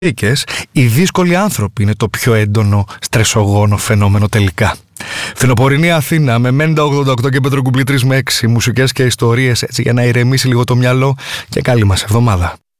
οι δύσκολοι άνθρωποι είναι το πιο έντονο στρεσογόνο φαινόμενο τελικά. Φθινοπορεινή Αθήνα με Μέντα 88 και Πέτρο Κουμπλή 3 με 6, μουσικές και ιστορίες, έτσι για να ηρεμήσει λίγο το μυαλό, και καλή μας εβδομάδα.